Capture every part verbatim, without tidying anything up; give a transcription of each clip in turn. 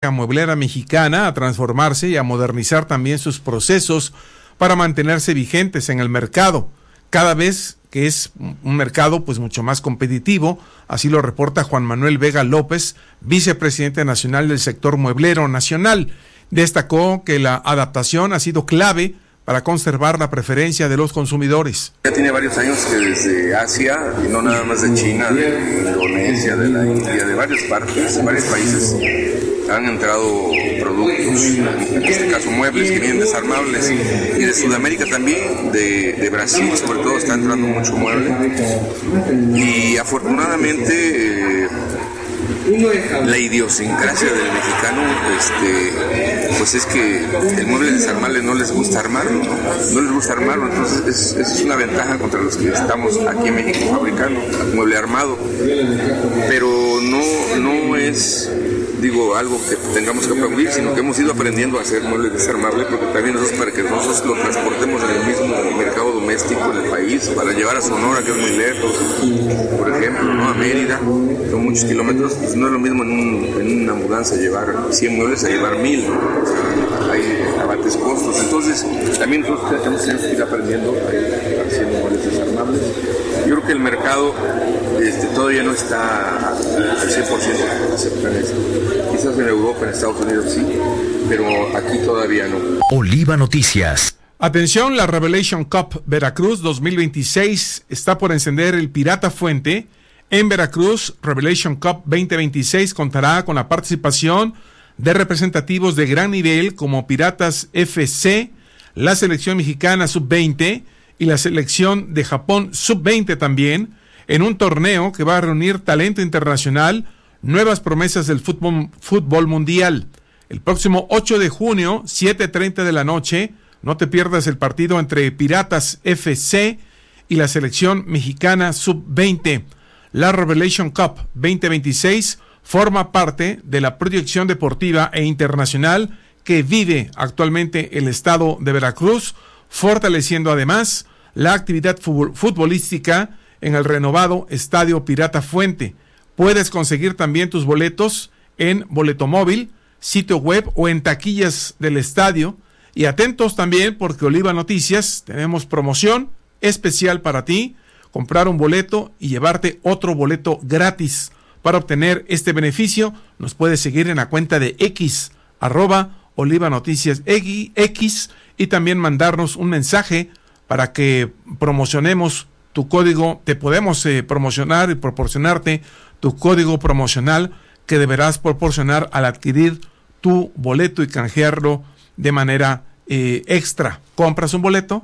mueblera mexicana a transformarse y a modernizar también sus procesos para mantenerse vigentes en el mercado, cada vez que es un mercado pues mucho más competitivo. Así lo reporta Juan Manuel Vega López, vicepresidente nacional del sector mueblero nacional. Destacó que la adaptación ha sido clave para conservar la preferencia de los consumidores. Ya tiene varios años que desde Asia, y no nada más de China, de Indonesia, de la India, de varias partes, de varios países, han entrado productos, en este caso muebles que vienen desarmables, y de Sudamérica también, de, de Brasil sobre todo está entrando mucho mueble, y afortunadamente eh, la idiosincrasia del mexicano este, pues es que el mueble desarmable no les gusta armarlo, no, no les gusta armarlo, entonces es, es una ventaja contra los que estamos aquí en México fabricando mueble armado, pero no, no es digo algo que tengamos que aplaudir, sino que hemos ido aprendiendo a hacer muebles desarmables, porque también nosotros para que nosotros lo transportemos en el mismo mercado doméstico del país, para llevar a Sonora, que es muy lejos, por ejemplo, ¿no? A Mérida, son muchos kilómetros, pues no es lo mismo en, un, en una mudanza llevar cien muebles a llevar mil, ¿no? O sea, hay abates costos, entonces también nosotros hemos tenido que ir aprendiendo a hacer muebles desarmables. Yo creo que el mercado este, todavía no está al cien por ciento aceptan esto. Quizás en Europa, en Estados Unidos sí, pero aquí todavía no. Oliva Noticias. Atención, la Revelation Cup Veracruz dos mil veintiséis está por encender el Pirata Fuente. En Veracruz, Revelation Cup veinte veintiséis contará con la participación de representativos de gran nivel como Piratas F C, la selección mexicana sub veinte y la selección de Japón sub veinte también, en un torneo que va a reunir talento internacional, nuevas promesas del fútbol, fútbol mundial. El próximo ocho de junio, siete treinta de la noche, no te pierdas el partido entre Piratas F C y la selección mexicana sub veinte. La Revelation Cup veinte veintiséis forma parte de la proyección deportiva e internacional que vive actualmente el estado de Veracruz, fortaleciendo además la actividad futbolística en el renovado Estadio Pirata Fuente. Puedes conseguir también tus boletos en Boleto Móvil, sitio web o en taquillas del estadio. Y atentos también porque Oliva Noticias tenemos promoción especial para ti, comprar un boleto y llevarte otro boleto gratis. Para obtener este beneficio nos puedes seguir en la cuenta de X, arroba Oliva Noticias X, y también mandarnos un mensaje para que promocionemos tu código. Te podemos eh, promocionar y proporcionarte tu código promocional que deberás proporcionar al adquirir tu boleto y canjearlo de manera eh, extra. Compras un boleto,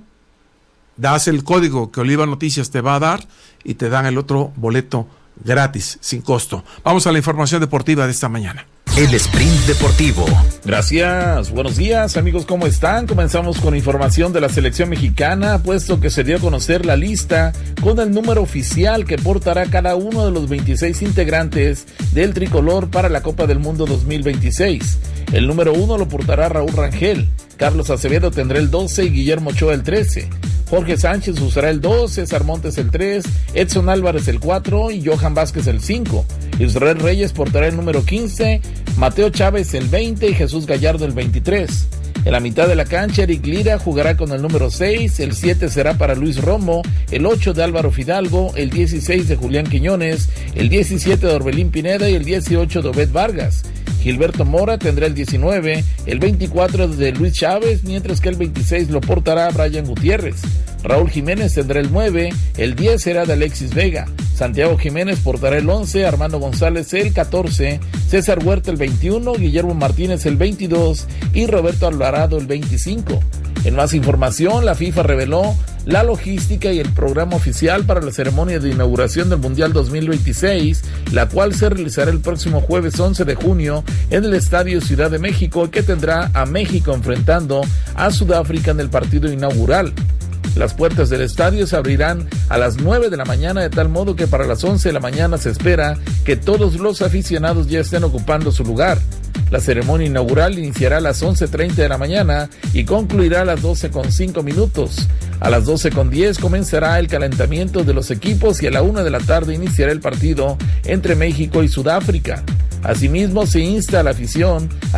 das el código que Oliva Noticias te va a dar y te dan el otro boleto gratis, sin costo. Vamos a la información deportiva de esta mañana. El Sprint Deportivo. Gracias, buenos días amigos, ¿cómo están? Comenzamos con información de la selección mexicana, puesto que se dio a conocer la lista con el número oficial que portará cada uno de los veintiséis integrantes del tricolor para la Copa del Mundo dos mil veintiséis. El número uno lo portará Raúl Rangel, Carlos Acevedo tendrá el doce y Guillermo Ochoa el trece. Jorge Sánchez usará el dos, César Montes el tres, Edson Álvarez el cuatro y Johan Vázquez el cinco. Israel Reyes portará el número quince, Mateo Chávez el veinte y Jesús Gallardo el veintitrés. En la mitad de la cancha, Eric Lira jugará con el número seis, el siete será para Luis Romo, el ocho de Álvaro Fidalgo, el dieciséis de Julián Quiñones, el diecisiete de Orbelín Pineda y el dieciocho de Obed Vargas. Gilberto Mora tendrá el diecinueve, el veinticuatro de Luis Chávez, mientras que el veintiséis lo portará Brian Gutiérrez. Raúl Jiménez tendrá el nueve, el diez será de Alexis Vega. Santiago Jiménez portará el once, Armando González el catorce, César Huerta el veintiuno, Guillermo Martínez el veintidós y Roberto Alvarado el veinticinco. En más información, la FIFA reveló la logística y el programa oficial para la ceremonia de inauguración del Mundial dos mil veintiséis, la cual se realizará el próximo jueves once de junio en el Estadio Ciudad de México, y que tendrá a México enfrentando a Sudáfrica en el partido inaugural. Las puertas del estadio se abrirán a las nueve de la mañana, de tal modo que para las once de la mañana se espera que todos los aficionados ya estén ocupando su lugar. La ceremonia inaugural iniciará a las once treinta de la mañana y concluirá a las doce con cinco minutos. A las doce con diez comenzará el calentamiento de los equipos y a la una de la tarde iniciará el partido entre México y Sudáfrica. Asimismo, se insta a la afición